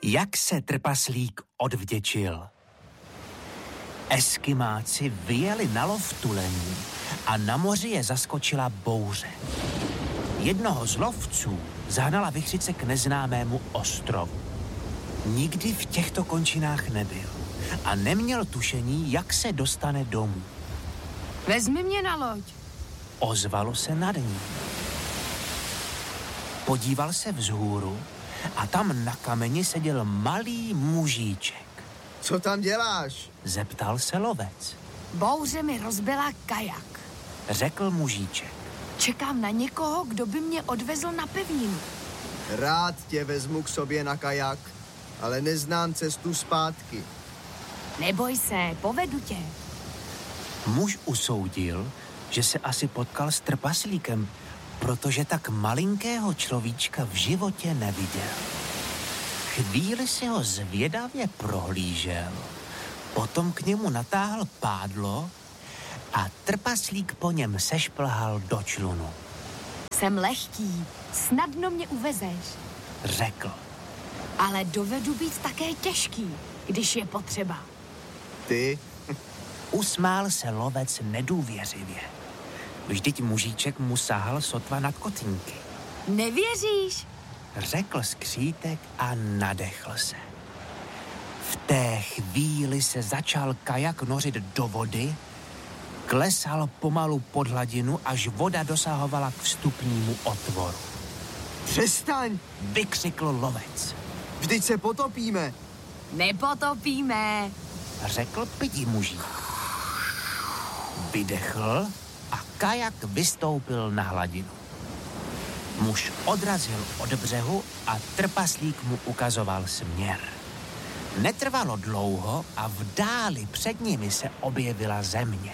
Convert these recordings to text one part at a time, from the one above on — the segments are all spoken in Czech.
Jak se trpaslík odvděčil? Eskimáci vyjeli na lov tulení a na moři je zaskočila bouře. Jednoho z lovců zahnala vichřice k neznámému ostrovu. Nikdy v těchto končinách nebyl a neměl tušení, jak se dostane domů. Vezmi mě na loď. Ozvalo se nad ním. Podíval se vzhůru a tam na kameni seděl malý mužíček. Co tam děláš? Zeptal se lovec. Bouře mi rozbila kajak. Řekl mužíček. Čekám na někoho, kdo by mě odvezl na pevninu. Rád tě vezmu k sobě na kajak, ale neznám cestu zpátky. Neboj se, povedu tě. Muž usoudil, že se asi potkal s trpaslíkem, protože tak malinkého človíčka v životě neviděl. Chvíli si ho zvědavě prohlížel, potom k němu natáhl pádlo a trpaslík po něm sešplhal do člunu. Jsem lehký, snadno mě uvezeš. Řekl. Ale dovedu být také těžký, když je potřeba. Ty? Usmál se lovec nedůvěřivě. Vždyť mužíček mu sahal sotva nad kotníky. Nevěříš? Řekl skřítek a nadechl se. V té chvíli se začal kajak nořit do vody, klesal pomalu pod hladinu, až voda dosahovala k vstupnímu otvoru. Přestaň! Vykřikl lovec. Vždyť se potopíme. Nepotopíme. Řekl pidi mužík. Vydechl a kajak vystoupil na hladinu. Muž odrazil od břehu a trpaslík mu ukazoval směr. Netrvalo dlouho a v dáli před nimi se objevila země.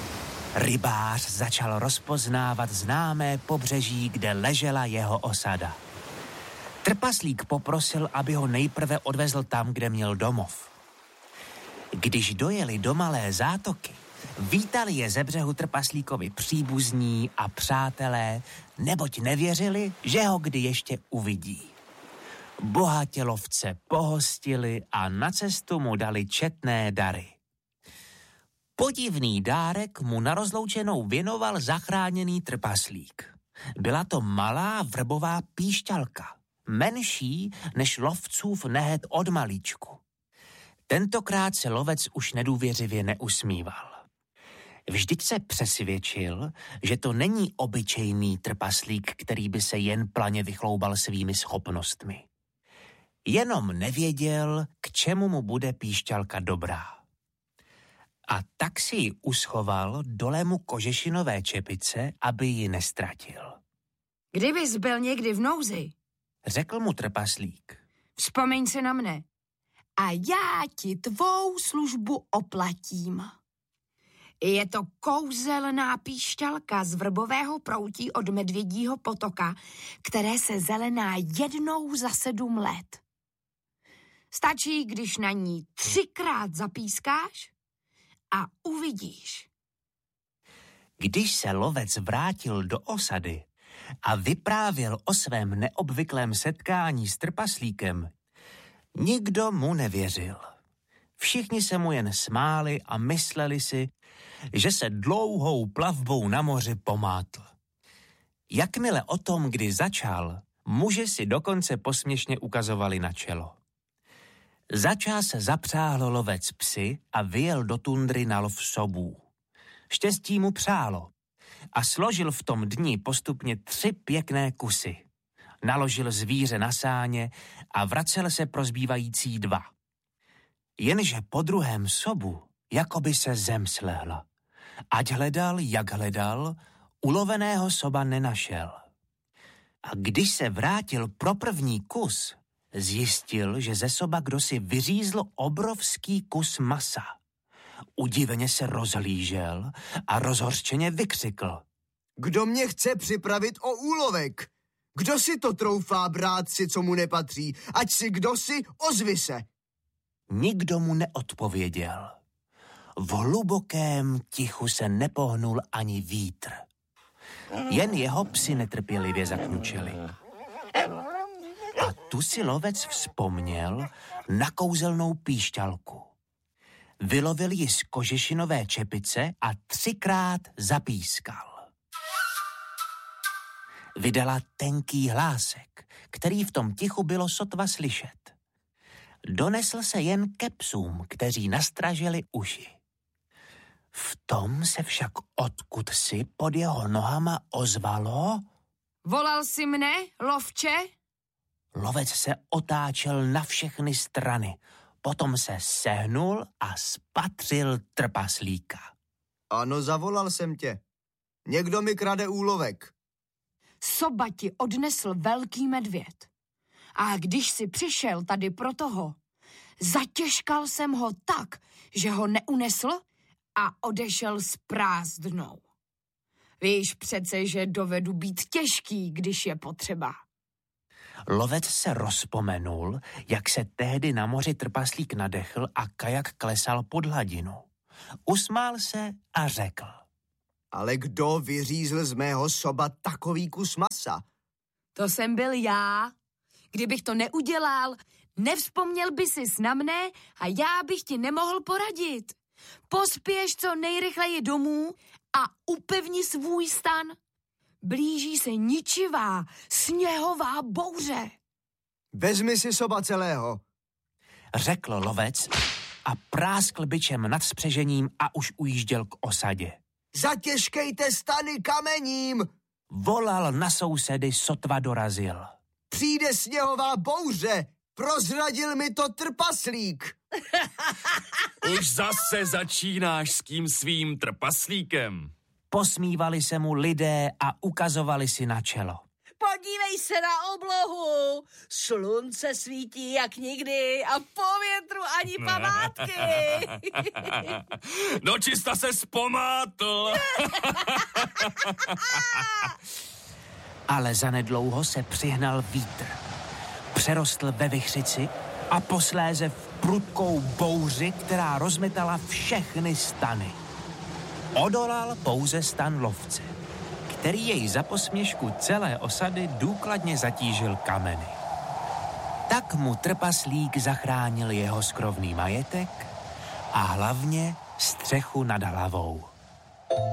Rybář začal rozpoznávat známé pobřeží, kde ležela jeho osada. Trpaslík poprosil, aby ho nejprve odvezl tam, kde měl domov. Když dojeli do malé zátoky, vítali je ze břehu trpaslíkovi příbuzní a přátelé, neboť nevěřili, že ho kdy ještě uvidí. Bohatě lovce pohostili a na cestu mu dali četné dary. Podivný dárek mu na rozloučenou věnoval zachráněný trpaslík. Byla to malá vrbová píšťalka, menší než lovcův nehet od malíčku. Tentokrát se lovec už nedůvěřivě neusmíval. Vždyť se přesvědčil, že to není obyčejný trpaslík, který by se jen planě vychloubal svými schopnostmi. Jenom nevěděl, k čemu mu bude píšťalka dobrá. A tak si ji uschoval dole mu kožešinové čepice, aby ji nestratil. Kdybys byl někdy v nouzi, Řekl mu trpaslík. vzpomeň si na mne a já ti tvou službu oplatím. Je to kouzelná píšťalka z vrbového proutí od Medvědího potoka, které se zelená jednou za 7 let. Stačí, když na ní 3krát zapískáš a uvidíš. Když se lovec vrátil do osady a vyprávěl o svém neobvyklém setkání s trpaslíkem, nikdo mu nevěřil. Všichni se mu jen smáli a mysleli si, že se dlouhou plavbou na moři pomátl. Jakmile o tom, kdy začal, muži si dokonce posměšně ukazovali na čelo. Začas zapřáhl lovec psy a vyjel do tundry na lov sobů. Štěstí mu přálo a složil v tom dni postupně 3 pěkné kusy. Naložil zvíře na sáně a vracel se pro zbývající 2. Jenže po druhém sobu jakoby se zem slehla. Ať hledal, jak hledal, uloveného soba nenašel. A když se vrátil pro první kus, zjistil, že ze soba kdosi vyřízl obrovský kus masa. Udiveně se rozhlížel a rozhořčeně vykřikl. Kdo mě chce připravit o úlovek? Kdo si to troufá brát si, co mu nepatří? Ať si kdo si, ozvi se. Nikdo mu neodpověděl. V hlubokém tichu se nepohnul ani vítr. Jen jeho psi netrpělivě zaknučeli. A tu si lovec vzpomněl na kouzelnou píšťalku. Vylovil ji z kožešinové čepice a 3krát zapískal. Vydala tenký hlásek, který v tom tichu bylo sotva slyšet. Donesl se jen ke psům, kteří nastražili uši. V tom se však odkud si pod jeho nohama ozvalo... Volal jsi mne, lovče? Lovec se otáčel na všechny strany, potom se sehnul a spatřil trpaslíka. Ano, zavolal jsem tě. Někdo mi krade úlovek. Soba ti odnesl velký medvěd. A když si přišel tady pro toho, zatěžkal jsem ho tak, že ho neunesl a odešel s prázdnou. Víš přece, že dovedu být těžký, když je potřeba. Lovec se rozpomenul, jak se tehdy na moři trpaslík nadechl a kajak klesal pod hladinu. Usmál se a řekl. Ale kdo vyřízl z mého soba takový kus masa? To jsem byl já. Kdybych to neudělal, nevzpomněl by si na mne a já bych ti nemohl poradit. Pospěš co nejrychleji domů a upevni svůj stan. Blíží se ničivá, sněhová bouře. Vezmi si soba celého, řekl lovec a práskl bičem nad spřežením a už ujížděl k osadě. Zatěžkejte stany kamením! Volal na sousedy, sotva dorazil. Přijde sněhová bouře! Prozradil mi to trpaslík! Už zase začínáš s tím svým trpaslíkem. Posmívali se mu lidé a ukazovali si na čelo. Podívej se na oblohu. Slunce svítí jak nikdy a po větru ani památky. Dočista se zpomátl. Ale zanedlouho se přihnal vítr. Přerostl ve vichřici a posléze v prudkou bouři, která rozmetala všechny stany. Odolal pouze stan lovce, který jej za posměšku celé osady důkladně zatížil kameny. Tak mu trpaslík zachránil jeho skrovný majetek a hlavně střechu nad hlavou.